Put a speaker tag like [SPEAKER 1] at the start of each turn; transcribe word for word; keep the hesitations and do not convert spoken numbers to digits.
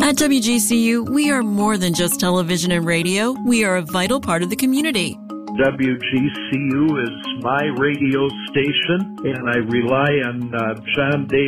[SPEAKER 1] At W G C U, we are more than just television and radio. We are a vital part of the community.
[SPEAKER 2] W G C U is my radio station, and I rely on uh, John Day